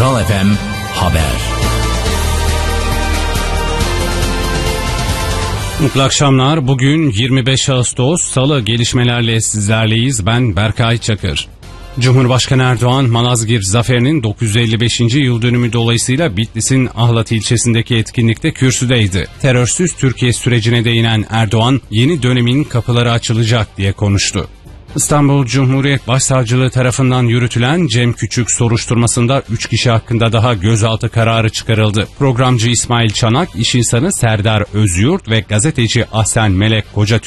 Kral FM Haber. Mutlu akşamlar. Bugün 25 Ağustos Salı, gelişmelerle sizlerleyiz. Ben Berkay Çakır. Cumhurbaşkanı Erdoğan, Malazgirt Zaferi'nin 955. yıl dönümü dolayısıyla Bitlis'in Ahlat ilçesindeki etkinlikte kürsüdeydi. Terörsüz Türkiye sürecine değinen Erdoğan, yeni dönemin kapıları açılacak diye konuştu. İstanbul Cumhuriyet Başsavcılığı tarafından yürütülen Cem Küçük soruşturmasında 3 kişi hakkında daha gözaltı kararı çıkarıldı. Programcı İsmail Çanak, iş insanı Serdar Özyurt ve gazeteci Ahsen Melek Koca